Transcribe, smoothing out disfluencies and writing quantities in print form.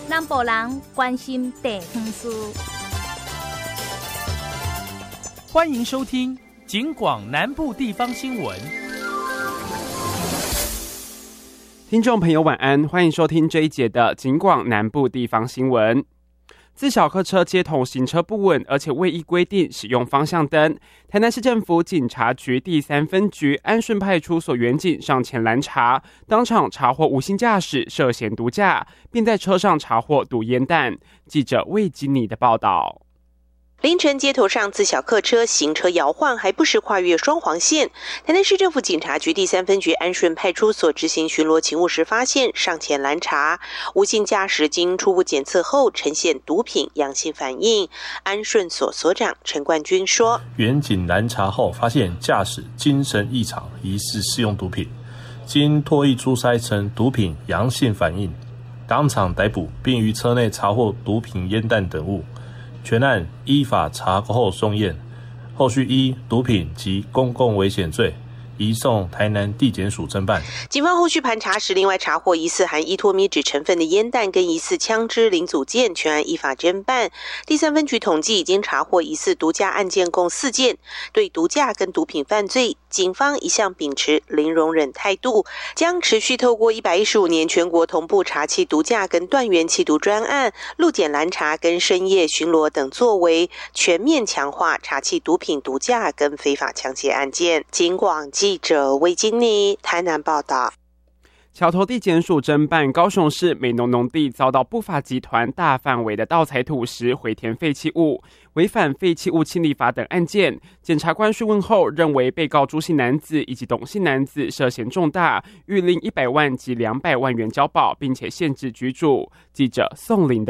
南部人关心地方事。 欢迎收听警广南部地方新闻。 听众朋友晚安，欢迎收听这一节的警广南部地方新闻。自小客车接同行车不稳，而且未依规定使用方向灯，台南市政府警察局第3分局安顺派出所员警上前拦查，当场查获无薪驾驶涉嫌毒驾，并在车上查获毒烟弹。记者魏金妮的报道。 凌晨街头上自小客车行车摇晃，还不时跨越双黄线。台南市政府警察局第3分局安顺派出所执行巡逻勤务时发现，上前拦查，无薪驾驶经初步检测后呈现毒品阳性反应。安顺所所长陈冠军说：“ 员警拦查后发现驾驶精神异常，疑似使用毒品，经唾液初筛呈毒品阳性反应，当场逮捕，并于车内查获毒品烟弹等物。”全案依法查扣后送验，后续依毒品及公共危险罪移送台南地检署侦办。 警方后续盘查时，另外查获疑似含依托米酯成分的烟弹跟疑似枪支零组件，全案依法侦办。第3分局统计已经查获疑似毒驾案件共4件，对毒驾跟毒品犯罪，警方一向秉持零容忍态度，将持续透过115年全国同步查缉毒驾跟断源缉毒专案、路检拦查跟深夜巡逻等作为，全面强化查缉毒品、毒驾跟非法枪械案件。警广记者魏金妮台南报道。 桥头地检署侦办高雄市美浓农地遭到不法集团大范围的盗采土石、回填废弃物，违反废弃物清理法等案件，检察官讯问后认为被告朱姓男子以及董姓男子涉嫌重大，谕令100万及200万元交保，并且限制居住。记者宋林的